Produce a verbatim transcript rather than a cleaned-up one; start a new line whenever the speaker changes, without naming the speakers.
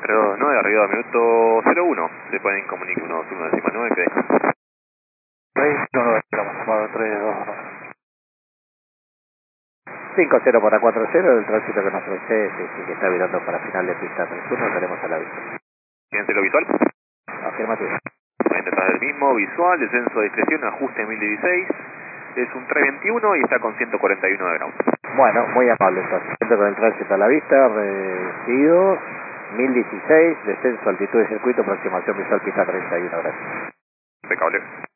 Pero nueve, arriba, minuto cero uno. Se pueden comunicar uno, uno décima nueve, que deja.
tres, uno, estamos tres, dos, cinco cero para cuatro cero, el tránsito que nos ofrece, sí, sí, que está virando para final de pista tres uno, tenemos a la vista.
Fíjense lo visual.
Afirmativo.
Ahí detrás del mismo, visual, descenso de discreción, ajuste mil dieciséis. Es un tres veintiuno y está con ciento cuarenta y uno de ground.
Bueno, muy amable entonces. Cuento con el tránsito a la vista, recibido, mil dieciséis, descenso, altitud de circuito, aproximación visual, pista treinta y uno, gracias.
Impecable.